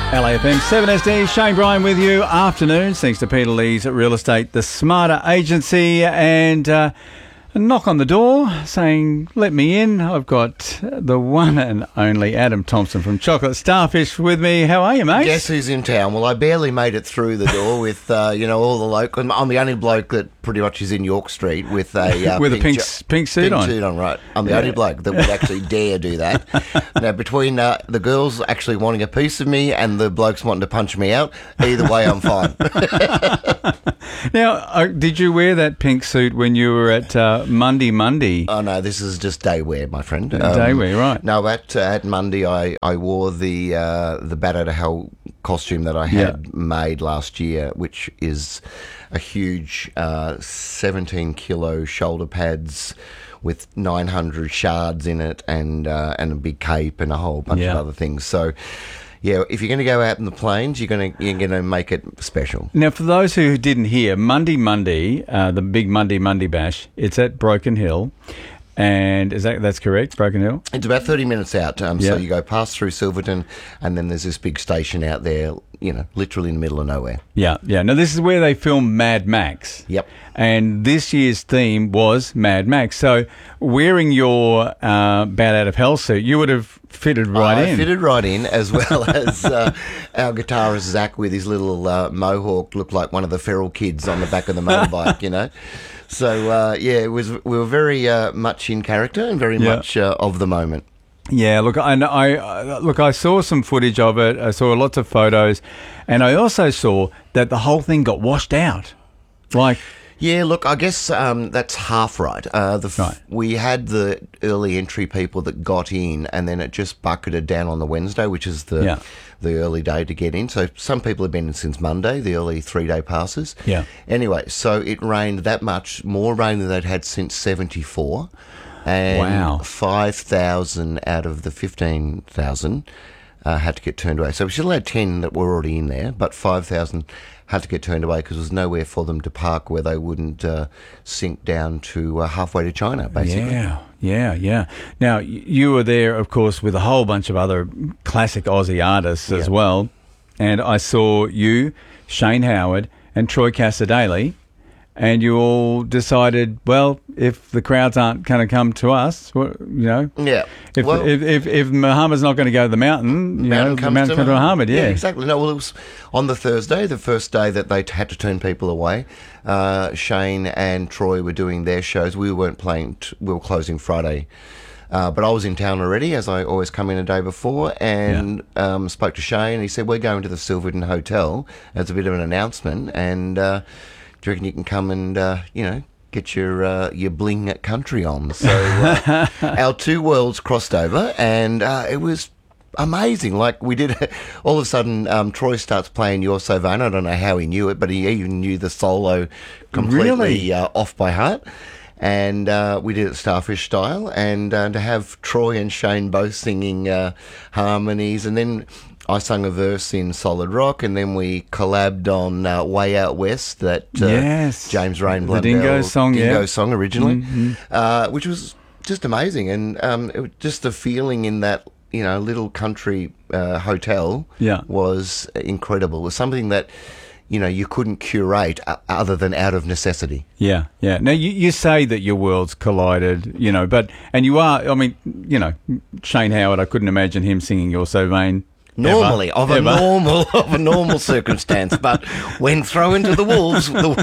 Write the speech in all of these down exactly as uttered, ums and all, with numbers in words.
L A F M seven S D, Shane Bryan with you. Afternoon, thanks to Peter Lee's Real Estate, the Smarter Agency, and uh, a knock on the door saying, let me in. I've got the one and only Adam Thompson from Chocolate Starfish with me. How are you, mate? Guess who's in town? Well, I barely made it through the door with, uh, you know, all the locals. I'm the only bloke that pretty much is in York Street with a... Uh, with pink a pink, ju- pink suit pink on. suit on, right. I'm the Yeah. only bloke that would actually dare do that. Now, between uh, the girls actually wanting a piece of me and the blokes wanting to punch me out, either way, I'm fine. Now, uh, did you wear that pink suit when you were at uh, Monday Monday? Oh, no, this is just day wear, my friend. Uh, day wear, right. No, at, uh, at Monday, I, I wore the uh, the Bat Out of Hell costume that I had Yeah. made last year, which is a huge uh, seventeen kilo shoulder pads with nine hundred shards in it and uh, and a big cape and a whole bunch Yeah. of other things. So, yeah, if you're going to go out in the plains, you're going to you're going to make it special. Now, for those who didn't hear, Monday Monday, uh, the big Monday Monday Bash, it's at Broken Hill. And is that that's correct, Broken Hill? It's about thirty minutes out. Um, Yeah. So you go past through Silverton, and then there's this big station out there, you know, literally in the middle of nowhere. Yeah, yeah. Now, this is where they filmed Mad Max. Yep. And this year's theme was Mad Max. So, wearing your uh, Bat Out of Hell suit, you would have fitted right I in. fitted right in, as well as uh, our guitarist Zach with his little uh, mohawk looked like one of the feral kids on the back of the motorbike, you know. So uh, yeah, it was. We were very uh, much in character and very Yeah. much uh, of the moment. Yeah, look, I, I uh, look, I saw some footage of it. I saw lots of photos, and I also saw that the whole thing got washed out. Like, Yeah, look, I guess um, that's half right. Uh, the f- Right. We had the early entry people that got in, and then it just bucketed down on the Wednesday, which is the Yeah. the early day to get in. So some people have been in since Monday, the early three-day passes. Yeah. Anyway, so it rained that much, more rain than they'd had since seventy-four. And Wow. five thousand out of the fifteen thousand uh, had to get turned away. So we still had ten that were already in there, but five thousand had to get turned away because there was nowhere for them to park where they wouldn't uh, sink down to uh, halfway to China, basically. yeah, yeah, yeah. Now, y- you were there, of course, with a whole bunch of other classic Aussie artists as Yeah. well. And I saw you, Shane Howard, and Troy Cassar-Daley, and you all decided, well, if the crowds aren't going to come to us, well, you know, Yeah. if Well- if, if if Muhammad's not going to go to the mountain, you know, the comes mountain to comes to Muhammad. Yeah, exactly. No, well, it was on the Thursday, the first day that they had to turn people away. Uh, Shane and Troy were doing their shows. We weren't playing. T- we were closing Friday. Uh, but I was in town already, as I always come in a day before, and um, spoke to Shane. He said, we're going to the Silverton Hotel as a bit of an announcement, and uh, do you reckon you can come and, uh, you know, get your uh, your bling country on? So uh, our two worlds crossed over, and uh, it was amazing. Like, we did, all of a sudden, um, Troy starts playing You're So Vain. I don't know how he knew it, but he even knew the solo completely Really? uh, off by heart. And uh, we did it Starfish style, and uh, to have Troy and Shane both singing uh, harmonies, and then I sung a verse in Solid Rock, and then we collabed on uh, Way Out West, that uh, Yes. James Rain The Blundell Dingo song, Dingo yeah. Mm-hmm. song originally, uh, which was just amazing, and um, it was just the feeling in that, you know, little country uh, hotel Yeah. was incredible. It was something that, you know, you couldn't curate uh, other than out of necessity. Yeah, yeah. Now, you, you say that your worlds collided, you know, but, and you are, I mean, you know, Shane Howard, I couldn't imagine him singing You're So Vain. Normally, ever, of a ever. normal of a normal circumstance, but when thrown to the wolves,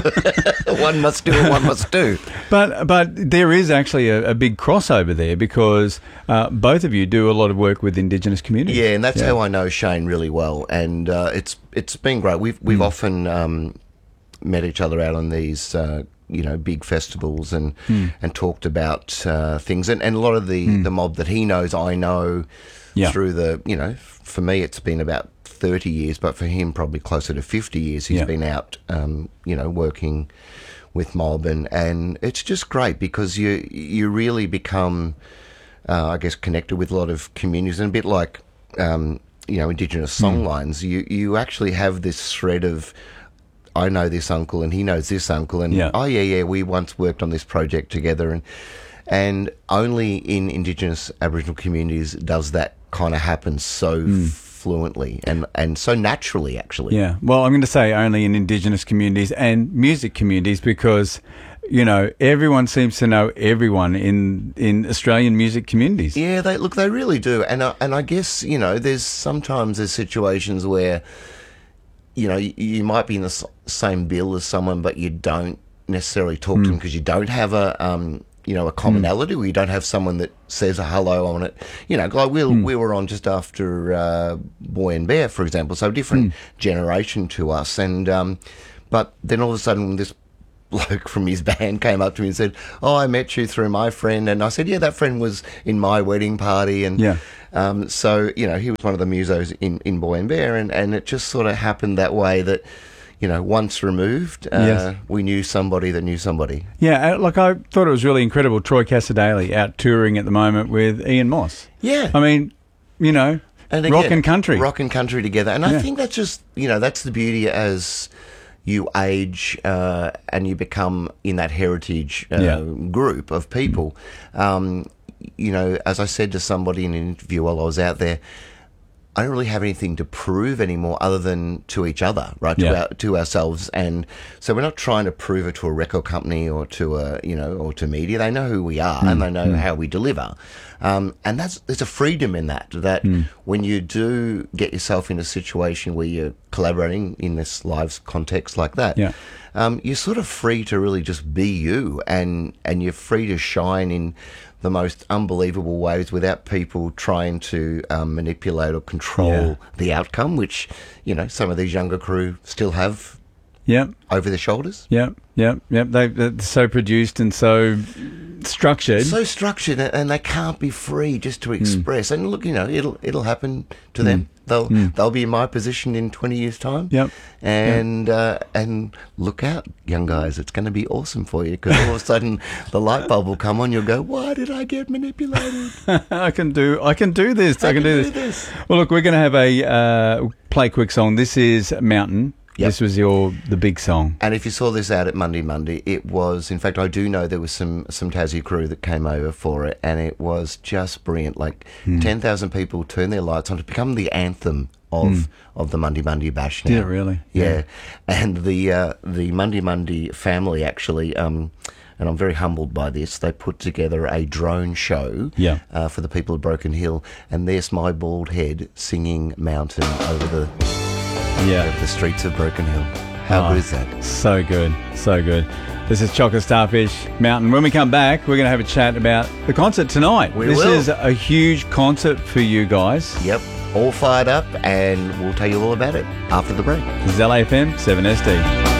the, one must do what one must do. But but there is actually a, a big crossover there because uh, both of you do a lot of work with Indigenous communities. Yeah, and that's how I know Shane really well, and uh, it's it's been great. We've we've Mm. often um, met each other out on these. Uh, you know, big festivals and Mm. and talked about uh, things, and, and a lot of the, the mob that he knows, I know Yeah. through the, you know, for me it's been about thirty years, but for him probably closer to fifty years. He's Yeah. been out, um, you know, working with mob, and, and it's just great because you you really become, uh, I guess, connected with a lot of communities, and a bit like, um, you know, Indigenous songlines. You you actually have this thread of, I know this uncle and he knows this uncle, and Yeah. oh yeah, yeah, we once worked on this project together, and and only in Indigenous Aboriginal communities does that kind of happen so fluently and, and so naturally, actually. Yeah. Well, I'm going to say only in Indigenous communities and music communities because, you know, everyone seems to know everyone in, in Australian music communities. Yeah, they look, they really do. And I, and I guess, you know, there's sometimes there's situations where, you know, you, you might be in the s- same bill as someone, but you don't necessarily talk Mm. to them because you don't have a, um, you know, a commonality where you don't have someone that says a hello on it. You know, like we Mm. we were on just after uh, Boy and Bear, for example, so a different Mm. generation to us. And um, but then all of a sudden this bloke from his band came up to me and said, "Oh, I met you through my friend." And I said, "Yeah, that friend was in my wedding party." And Yeah. um, so, you know, he was one of the musos in, in Boy and Bear. And, and it just sort of happened that way that, you know, once removed, uh, Yes. we knew somebody that knew somebody. Yeah, uh, like I thought it was really incredible. Troy Cassadaly out touring at the moment with Ian Moss. Yeah. I mean, you know, And rock again, and country. rock and country together. And Yeah. I think that's just, you know, that's the beauty as you age uh, and you become in that heritage uh, Yeah. group of people. Um, you know, as I said to somebody in an interview while I was out there, I don't really have anything to prove anymore other than to each other, right? Yeah. To, our, to ourselves. And so we're not trying to prove it to a record company or to a, you know, or to media. They know who we are and they know how we deliver. Um, and that's, there's a freedom in that, that when you do get yourself in a situation where you're collaborating in this live context like that, Yeah. um, you're sort of free to really just be you and, and you're free to shine in the most unbelievable ways without people trying to um, manipulate or control Yeah. the outcome, which, you know, some of these younger crew still have Yep, over their shoulders. yep, yep, yep. They, they're so produced and so structured. So structured, and they can't be free just Hmm. to express. And look, you know, it'll it'll happen to them. They'll they'll be in my position in twenty years' time. Yep. And uh, and look out, young guys, it's going to be awesome for you because all of a sudden the light bulb will come on. You'll go, why did I get manipulated? I can do. I can do this. I, I can, can do, do this. this. Well, look, we're going to have a uh, play quick song. This is Mountain. Yep. This was your the big song. And if you saw this out at Monday Monday, it was, in fact, I do know there was some, some Tassie crew that came over for it, and it was just brilliant. Like Hmm. ten thousand people turned their lights on to become the anthem of of the Monday Monday Bash now. Did it really? Yeah. And the uh, the Monday Monday family actually, um, and I'm very humbled by this, they put together a drone show Yeah. uh, for the people of Broken Hill, and there's my bald head singing Mountain over the, Yeah. the streets of Broken Hill. How Oh, good is that? So good. So good. This is Chocolate Starfish Mountain. When we come back, we're going to have a chat about the concert tonight. We this will. is a huge concert for you guys. Yep, all fired up, and we'll tell you all about it after the break. This is L A F M seven S D.